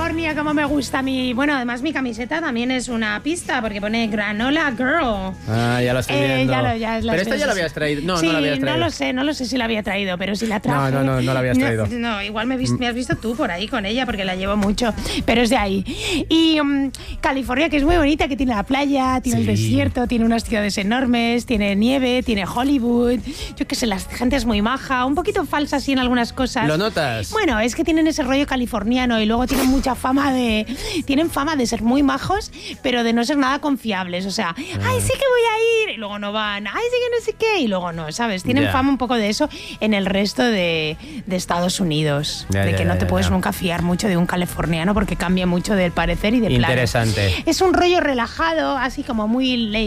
California, como me gusta a mí. Bueno, además mi camiseta también es una pista porque pone Granola Girl. Ah, ya lo estoy viendo. Pero esta ya la habías traído. No, sí, no la habías traído. No lo sé si la había traído, pero si la traje. No la habías traído. No, igual me has visto tú por ahí con ella porque la llevo mucho, pero es de ahí. Y California, que es muy bonita, que tiene la playa, tiene el desierto, tiene unas ciudades enormes, tiene nieve, tiene Hollywood. Yo qué sé, la gente es muy maja, un poquito falsa así en algunas cosas. ¿Lo notas? Bueno, es que tienen ese rollo californiano y luego tienen mucha fama de... Tienen fama de ser muy majos, pero de no ser nada confiables. O sea, ay, sí que voy a ir, y luego no van. Ay, sí que no sé qué, y luego no, ¿sabes? Tienen fama un poco de eso en el resto de Estados Unidos. De que no te puedes nunca fiar mucho de un californiano porque cambia mucho del parecer y de plan. Interesante. Es un rollo relajado, así como muy